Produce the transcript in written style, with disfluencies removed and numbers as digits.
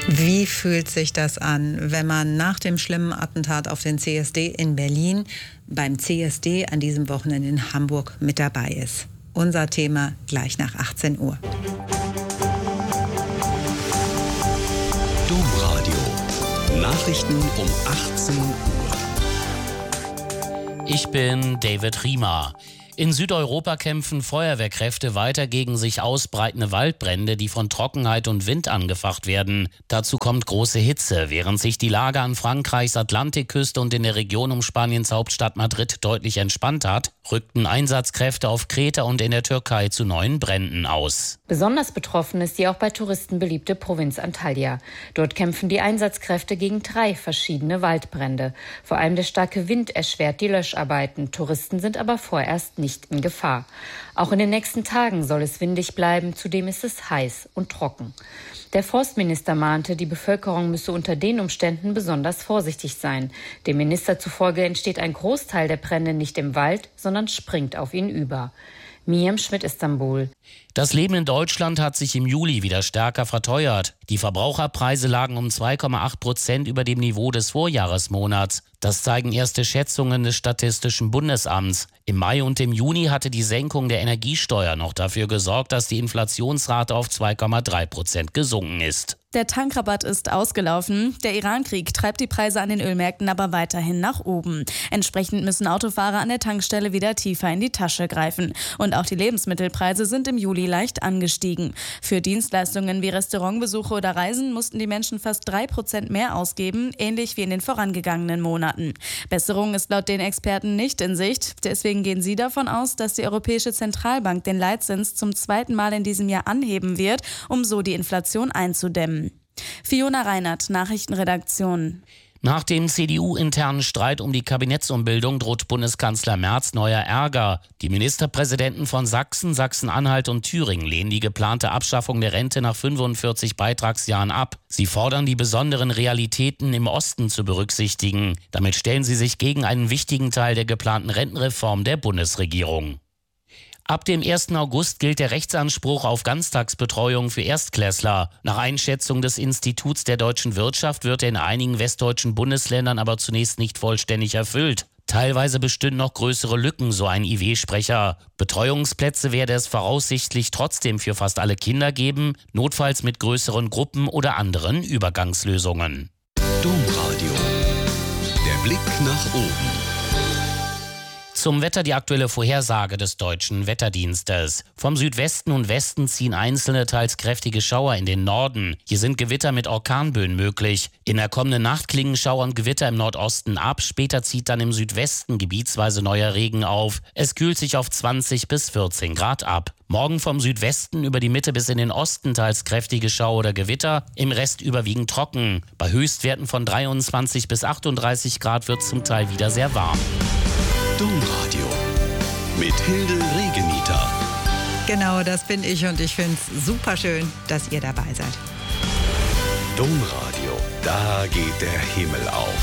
Wie fühlt sich das an, wenn man nach dem schlimmen Attentat auf den CSD in Berlin beim CSD an diesem Wochenende in Hamburg mit dabei ist? Unser Thema gleich nach 18 Uhr. Domradio. Nachrichten um 18 Uhr. Ich bin David Riemer. In Südeuropa kämpfen Feuerwehrkräfte weiter gegen sich ausbreitende Waldbrände, die von Trockenheit und Wind angefacht werden. Dazu kommt große Hitze. Während sich die Lage an Frankreichs Atlantikküste und in der Region um Spaniens Hauptstadt Madrid deutlich entspannt hat, rückten Einsatzkräfte auf Kreta und in der Türkei zu neuen Bränden aus. Besonders betroffen ist die auch bei Touristen beliebte Provinz Antalya. Dort kämpfen die Einsatzkräfte gegen 3 verschiedene Waldbrände. Vor allem der starke Wind erschwert die Löscharbeiten. Touristen sind aber vorerst nicht in Gefahr. Auch in den nächsten Tagen soll es windig bleiben, zudem ist es heiß und trocken. Der Forstminister mahnte, die Bevölkerung müsse unter den Umständen besonders vorsichtig sein. Dem Minister zufolge entsteht ein Großteil der Brände nicht im Wald, sondern springt auf ihn über. Miriam Schmidt, Istanbul. Das Leben in Deutschland hat sich im Juli wieder stärker verteuert. Die Verbraucherpreise lagen um 2,8% über dem Niveau des Vorjahresmonats. Das zeigen erste Schätzungen des Statistischen Bundesamts. Im Mai und im Juni hatte die Senkung der Energiesteuer noch dafür gesorgt, dass die Inflationsrate auf 2,3% gesunken ist. Der Tankrabatt ist ausgelaufen. Der Iran-Krieg treibt die Preise an den Ölmärkten aber weiterhin nach oben. Entsprechend müssen Autofahrer an der Tankstelle wieder tiefer in die Tasche greifen. Und auch die Lebensmittelpreise sind im Juli leicht angestiegen. Für Dienstleistungen wie Restaurantbesuche oder Reisen mussten die Menschen fast 3% mehr ausgeben, ähnlich wie in den vorangegangenen Monaten. Besserung ist laut den Experten nicht in Sicht. Deswegen gehen sie davon aus, dass die Europäische Zentralbank den Leitzins zum 2. Mal in diesem Jahr anheben wird, um so die Inflation einzudämmen. Fiona Reinert, Nachrichtenredaktion. Nach dem CDU-internen Streit um die Kabinettsumbildung droht Bundeskanzler Merz neuer Ärger. Die Ministerpräsidenten von Sachsen, Sachsen-Anhalt und Thüringen lehnen die geplante Abschaffung der Rente nach 45 Beitragsjahren ab. Sie fordern, die besonderen Realitäten im Osten zu berücksichtigen. Damit stellen sie sich gegen einen wichtigen Teil der geplanten Rentenreform der Bundesregierung. Ab dem 1. August gilt der Rechtsanspruch auf Ganztagsbetreuung für Erstklässler. Nach Einschätzung des Instituts der deutschen Wirtschaft wird er in einigen westdeutschen Bundesländern aber zunächst nicht vollständig erfüllt. Teilweise bestünden noch größere Lücken, so ein IW-Sprecher. Betreuungsplätze werde es voraussichtlich trotzdem für fast alle Kinder geben, notfalls mit größeren Gruppen oder anderen Übergangslösungen. Domradio. Der Blick nach oben. Zum Wetter die aktuelle Vorhersage des Deutschen Wetterdienstes. Vom Südwesten und Westen ziehen einzelne, teils kräftige Schauer in den Norden. Hier sind Gewitter mit Orkanböen möglich. In der kommenden Nacht klingen Schauer und Gewitter im Nordosten ab. Später zieht dann im Südwesten gebietsweise neuer Regen auf. Es kühlt sich auf 20 bis 14 Grad ab. Morgen vom Südwesten über die Mitte bis in den Osten teils kräftige Schauer oder Gewitter. Im Rest überwiegend trocken. Bei Höchstwerten von 23 bis 38 Grad wird es zum Teil wieder sehr warm. Domradio mit Hilde Regenita. Genau, das bin ich und ich finde es super schön, dass ihr dabei seid. Domradio, da geht der Himmel auf.